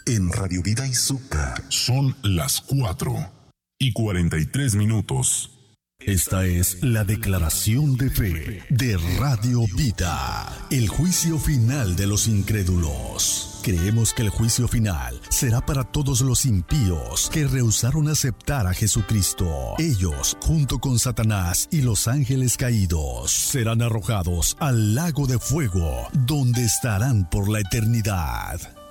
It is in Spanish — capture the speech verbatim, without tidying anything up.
en Radio Vida y Zucca. Son las cuatro y cuarenta y tres minutos. Esta es la declaración de fe de Radio Vida, el juicio final de los incrédulos. Creemos que el juicio final será para todos los impíos que rehusaron aceptar a Jesucristo. Ellos, junto con Satanás y los ángeles caídos, serán arrojados al lago de fuego, donde estarán por la eternidad.